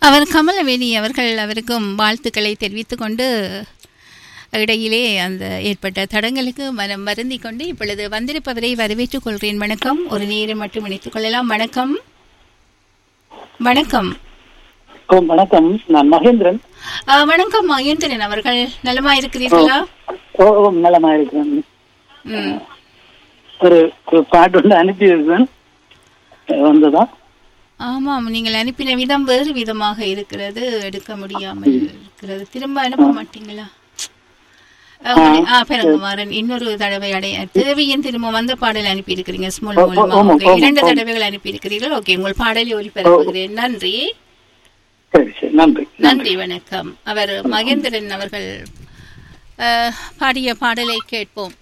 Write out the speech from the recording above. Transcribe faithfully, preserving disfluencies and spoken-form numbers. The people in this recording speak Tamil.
அவர் கமலவேணி அவர்கள் அவருக்கும் வாழ்த்துக்களை தெரிவித்துக் கொண்டு இடையிலே அந்த ஏற்பட்ட தடங்களுக்கு மனம் வருந்தி கொண்டு இப்பொழுது வந்திருப்பவரை வரவேற்றுக் கொள்கிறேன். வணக்கம். ஒரு நேரம் மட்டும் இணைத்துக் கொள்ளலாம். வணக்கம். வணக்கம். வணக்கம். நான் மகேந்திரன். வணக்கம் மகேந்திரன் அவர்கள், நலமா இருக்கிறீர்களா? ஓ நலமா இருக்கிறேன். ஒரு பாட்டு ஒன்று அனுப்பியிருக்கேன், வந்ததா? ஆமாம், நீங்கள் அனுப்பின விதம் வேறு விதமாக இருக்கிறது, எடுக்க முடியாமல் இருக்கிறது. திரும்ப அனுப்ப மாட்டீங்களா? பெருங்குமாரன் இன்னொரு தடவை அடைய தேவியின் திரும்ப வந்த பாடல் அனுப்பி இருக்கிறீங்க. ஸ்மால் மூலமா இரண்டு தடவைகள் அனுப்பி இருக்கிறீர்கள். ஓகே, உங்கள் பாடலை ஒளிபரப்புகிறேன். நன்றி. நன்றி நன்றி. வணக்கம். அவர் மகேந்திரன் அவர்கள் பாடிய பாடலை கேட்போம்.